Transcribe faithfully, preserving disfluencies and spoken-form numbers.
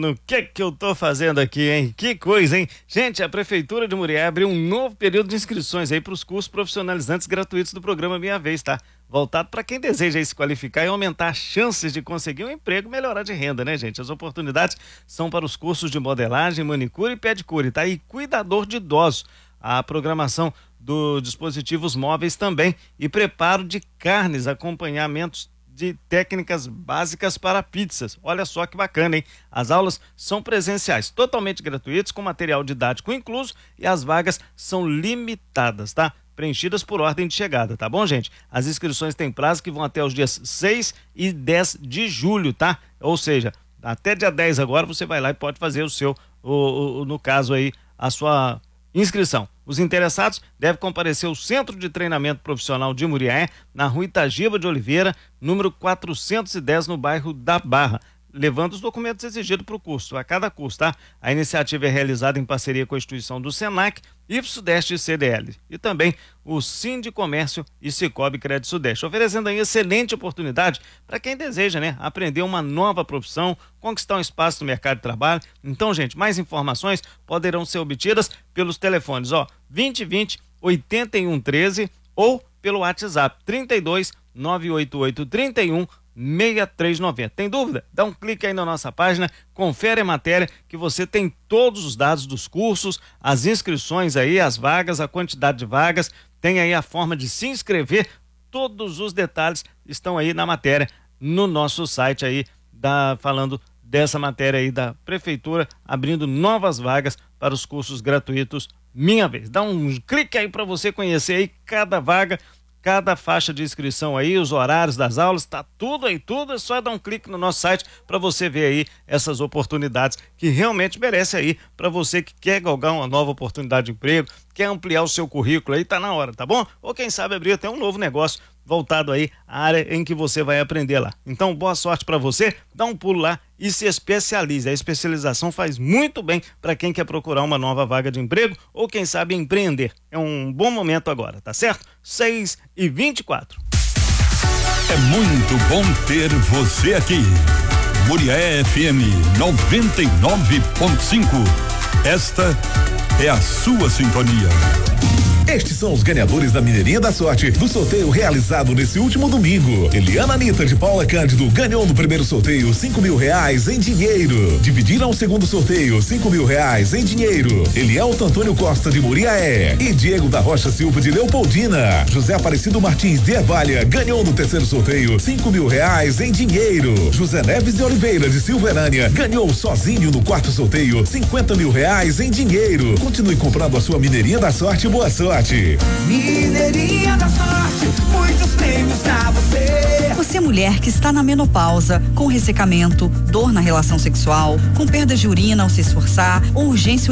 pensando o que que eu tô fazendo aqui, hein? Que coisa, hein? Gente, a Prefeitura de Murié abriu um novo período de inscrições aí para os cursos profissionalizantes gratuitos do programa Minha Vez, tá? Voltado para quem deseja aí se qualificar e aumentar as chances de conseguir um emprego e melhorar de renda, né, gente? As oportunidades são para os cursos de modelagem, manicure e pedicure, tá? E cuidador de idosos. A programação dos dispositivos móveis também e preparo de carnes, acompanhamentos de técnicas básicas para pizzas. Olha só que bacana, hein? As aulas são presenciais, totalmente gratuitas, com material didático incluso, e as vagas são limitadas, tá? Preenchidas por ordem de chegada, tá bom, gente? As inscrições têm prazo que vão até os dias seis e dez de julho, tá? Ou seja, até dia dez agora você vai lá e pode fazer o seu, o, o, no caso aí, a sua inscrição. Os interessados devem comparecer ao Centro de Treinamento Profissional de Murié, na Rua Itagiba de Oliveira, número quatrocentos e dez, no bairro da Barra, levando os documentos exigidos para o curso, a cada curso, tá? A iniciativa é realizada em parceria com a instituição do Senac, I F Sudeste e C D L, e também o Sindicomércio e Cicobi Crédito Sudeste, oferecendo aí excelente oportunidade para quem deseja, né, aprender uma nova profissão, conquistar um espaço no mercado de trabalho. Então, gente, mais informações poderão ser obtidas pelos telefones, ó, vinte vinte, oitenta e um treze ou pelo WhatsApp trinta e dois, nove oito oito, trinta e um, seis três nove zero. Tem dúvida? Dá um clique aí na nossa página, confere a matéria que você tem todos os dados dos cursos, as inscrições aí, as vagas, a quantidade de vagas, tem aí a forma de se inscrever, todos os detalhes estão aí na matéria, no nosso site aí, da, falando dessa matéria aí da Prefeitura, abrindo novas vagas para os cursos gratuitos Minha Vez. Dá um clique aí para você conhecer aí cada vaga, cada faixa de inscrição aí, os horários das aulas, tá tudo aí, tudo, é só dar um clique no nosso site para você ver aí essas oportunidades que realmente merece aí, para você que quer galgar uma nova oportunidade de emprego, quer ampliar o seu currículo aí, tá na hora, tá bom? Ou quem sabe abrir até um novo negócio voltado aí à área em que você vai aprender lá. Então, boa sorte para você, dá um pulo lá e se especialize. A especialização faz muito bem para quem quer procurar uma nova vaga de emprego ou quem sabe empreender. É um bom momento agora, tá certo? seis e vinte e quatro. É muito bom ter você aqui. Murié F M noventa e nove ponto cinco. Esta é a sua sintonia. Estes são os ganhadores da Mineirinha da Sorte do sorteio realizado nesse último domingo. Eliana Anitta de Paula Cândido ganhou no primeiro sorteio cinco mil reais em dinheiro. Dividiram o segundo sorteio cinco mil reais em dinheiro. Elielto Antônio Costa de Muriaé e Diego da Rocha Silva de Leopoldina. José Aparecido Martins de Ervalha ganhou no terceiro sorteio cinco mil reais em dinheiro. José Neves de Oliveira de Silverânia ganhou sozinho no quarto sorteio cinquenta mil reais em dinheiro. Continue comprando a sua Mineirinha da Sorte. Boa sorte. Mineirinha da Sorte, muitos prêmios pra você. Você, mulher que está na menopausa, com ressecamento, dor na relação sexual, com perda de urina ao se esforçar ou urgência